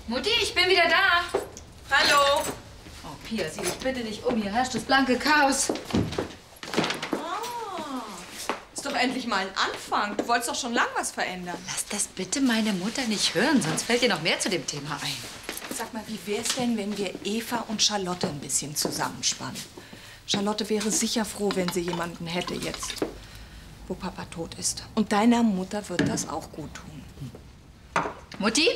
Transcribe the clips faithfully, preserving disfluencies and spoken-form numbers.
Mutti, ich bin wieder da. Hallo. Oh, Pia, sieh dich bitte nicht um. Hier herrscht das blanke Chaos. Ah, ist doch endlich mal ein Anfang. Du wolltest doch schon lang was verändern. Lass das bitte meine Mutter nicht hören, sonst fällt dir noch mehr zu dem Thema ein. Sag mal, wie wär's denn, wenn wir Eva und Charlotte ein bisschen zusammenspannen? Charlotte wäre sicher froh, wenn sie jemanden hätte jetzt, wo Papa tot ist. Und deiner Mutter wird das auch gut tun. Mutti?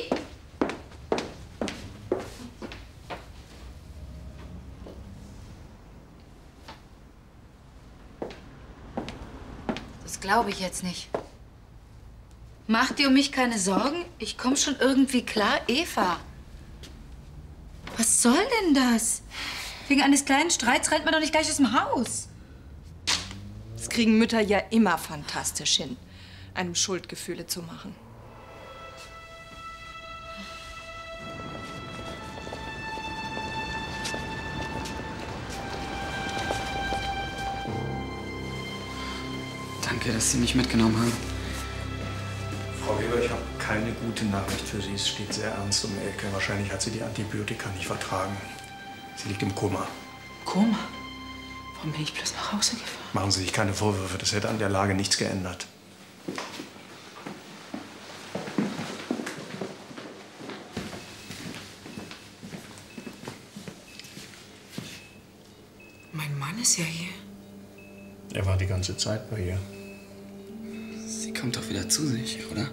Das glaube ich jetzt nicht. Mach dir um mich keine Sorgen. Ich komme schon irgendwie klar, Eva. Was soll denn das? Wegen eines kleinen Streits rennt man doch nicht gleich aus dem Haus. Das kriegen Mütter ja immer fantastisch hin, einem Schuldgefühle zu machen. Danke, dass Sie mich mitgenommen haben. Frau Weber, ich habe keine gute Nachricht für Sie. Es steht sehr ernst um die Ecke. Wahrscheinlich hat sie die Antibiotika nicht vertragen. Sie liegt im Koma. Koma? Warum bin ich bloß nach Hause gefahren? Machen Sie sich keine Vorwürfe. Das hätte an der Lage nichts geändert. Mein Mann ist ja hier. Er war die ganze Zeit bei ihr. Sie kommt doch wieder zu sich, oder?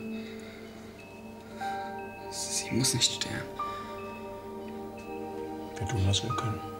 Sie muss nicht sterben. Wir tun, was wir können.